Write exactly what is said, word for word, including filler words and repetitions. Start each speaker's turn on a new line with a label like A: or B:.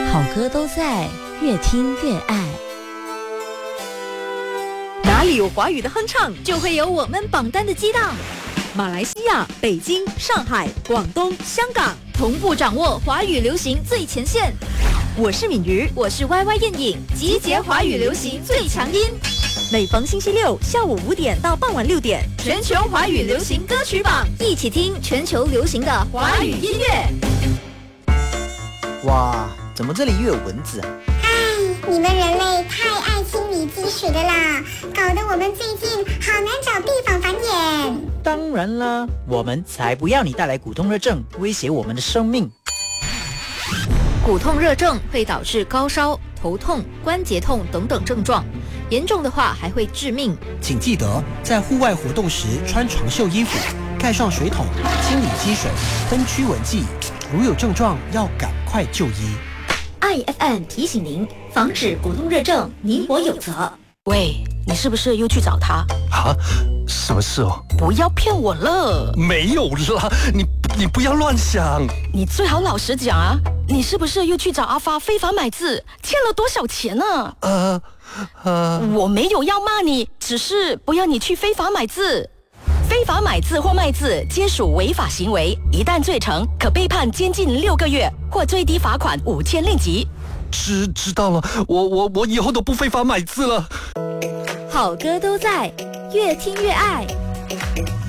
A: 好歌都在，越听越爱。
B: 哪里有华语的哼唱，
C: 就会有我们榜单的激荡。
B: 马来西亚、北京、上海、广东、香港
C: 同步掌握华语流行最前线。
B: 我是敏瑜，
C: 我是 Y Y 燕颖，集结华语流行最强音。
B: 每逢星期六下午五点到傍晚六点，
C: 全球华语流行歌曲榜，一起听全球流行的华语音乐。
D: 哇，怎么这里又有蚊子啊？
E: 唉，你们人类太爱清理积水的啦，搞得我们最近好难找地方繁衍。
D: 当然啦，我们才不要你带来骨痛热症，威胁我们的生命。
C: 骨痛热症会导致高烧、头痛、关节痛等等症状，严重的话还会致命。
F: 请记得在户外活动时穿长袖衣服，盖上水桶，清理积水，喷驱蚊剂。如有症状，要赶快就医。
C: I F M 提醒您，防止骨痛热症，你我有责。
G: 喂，你是不是又去找他？
F: 啊，什么事哦？
G: 不要骗我了。
F: 没有啦，你你不要乱想。
G: 你最好老实讲啊，你是不是又去找阿发非法买字，欠了多少钱呢？
F: 呃呃，
G: 我没有要骂你，只是不要你去非法买字。非法买字或卖字皆属违法行为，一旦罪成，可被判监禁六个月，或最低罚款五千令吉。
F: 知知道了，我我我以后都不非法买字了。
C: 好歌都在，越听越爱。